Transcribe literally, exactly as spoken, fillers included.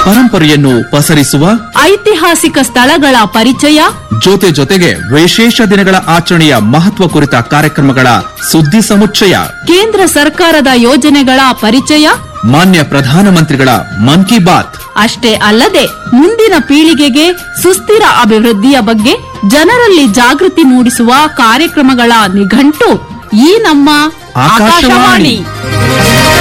ಪರಂಪರೆಯನ್ನು ಪಸರಿಸುವ ಐತಿಹಾಸಿಕ ಸ್ಥಳಗಳ ಪರಿಚಯ, ಜೊತೆ ಜೊತೆಗೆ ವಿಶೇಷ ದಿನಗಳ ಆಚರಣೆಯ ಮಹತ್ವ ಕುರಿತ ಕಾರ್ಯಕ್ರಮಗಳ ಸುದ್ದಿ ಸಮುಚ್ಚಯ, ಕೇಂದ್ರ ಸರ್ಕಾರದ ಯೋಜನೆಗಳ ಪರಿಚಯ, ಮಾನ್ಯ ಪ್ರಧಾನಮಂತ್ರಿಗಳ ಮನ್ ಕಿ ಬಾತ್. ಅಷ್ಟೇ ಅಲ್ಲದೆ ಮುಂದಿನ ಪೀಳಿಗೆಗೆ ಸುಸ್ಥಿರ ಅಭಿವೃದ್ಧಿಯ ಬಗ್ಗೆ ಜನರಲ್ಲಿ ಜಾಗೃತಿ ಮೂಡಿಸುವ ಕಾರ್ಯಕ್ರಮಗಳ ನಿಘಂಟು ಈ ನಮ್ಮ ಆಕಾಶವಾಣಿ. ಆಕಾಶವಾಣಿ.